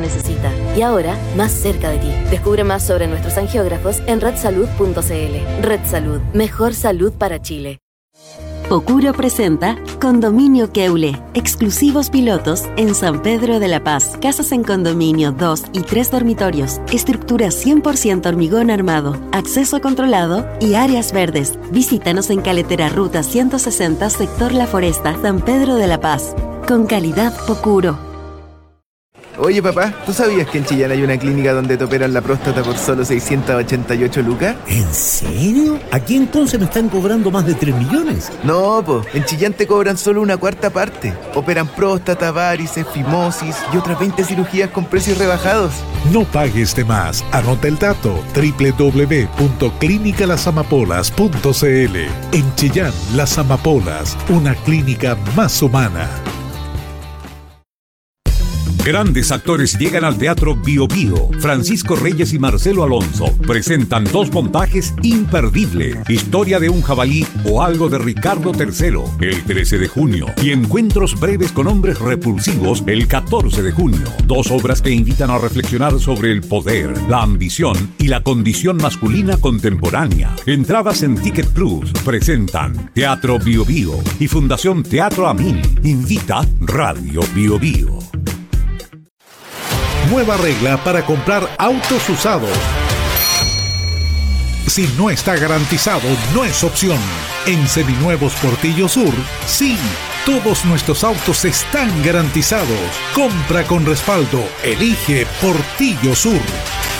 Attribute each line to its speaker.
Speaker 1: necesita. Y ahora, más cerca de ti. Descubre más sobre nuestros angiógrafos en redsalud.cl. Red Salud. Mejor salud para Chile.
Speaker 2: Pocuro presenta Condominio Keule, exclusivos pilotos en San Pedro de la Paz. Casas en condominio 2 y 3 dormitorios, estructura 100% hormigón armado, acceso controlado y áreas verdes. Visítanos en Caletera Ruta 160, sector La Foresta, San Pedro de la Paz. Con calidad Pocuro.
Speaker 3: Oye papá, ¿tú sabías que en Chillán hay una clínica donde te operan la próstata por solo 688 lucas?
Speaker 4: ¿En serio? Aquí en Conce me están cobrando más de 3 millones.
Speaker 3: No, en Chillán te cobran solo una cuarta parte. Operan próstata, varices, fimosis y otras 20 cirugías con precios rebajados.
Speaker 5: No pagues de más. Anota el dato: www.clinicalasamapolas.cl. En Chillán, Las Amapolas, una clínica más humana.
Speaker 6: Grandes actores llegan al Teatro Bio Bio. Francisco Reyes y Marcelo Alonso presentan 2 montajes imperdibles: Historia de un jabalí o Algo de Ricardo III, el 13 de junio, y Encuentros breves con hombres repulsivos, el 14 de junio. 2 obras que invitan a reflexionar sobre el poder, la ambición y la condición masculina contemporánea. Entradas en Ticket Plus. Presentan Teatro Bio Bio y Fundación Teatro Amin. Invita Radio Bio Bio.
Speaker 5: Nueva regla para comprar autos usados. Si no está garantizado, no es opción. En Seminuevos Portillo Sur, sí, todos nuestros autos están garantizados. Compra con respaldo. Elige Portillo Sur.